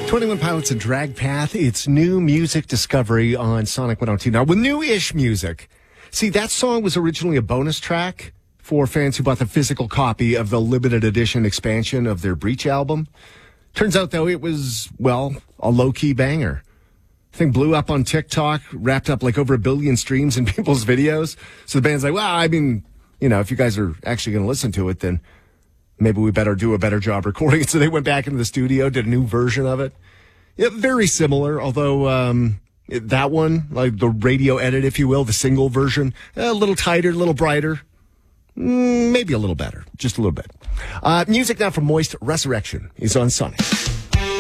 21 Pilots and Drag Path. It's new music discovery on Sonic 102. Now, with new-ish music, see, that song was originally a bonus track for fans who bought the physical copy of the limited edition expansion of their Breach album. Turns out, though, it was, well, a low-key banger. The thing blew up on TikTok, wrapped up like over 1 billion streams in people's videos. So the band's like, well, I mean, you know, if you guys are actually going to listen to it, then maybe we better do a better job recording it. So they went back into the studio, did a new version of it. Yeah, very similar, although that one, like the radio edit, if you will, the single version, a little tighter, a little brighter, maybe a little better, just a little bit. Music now from Moist. Resurrection is on Sonic.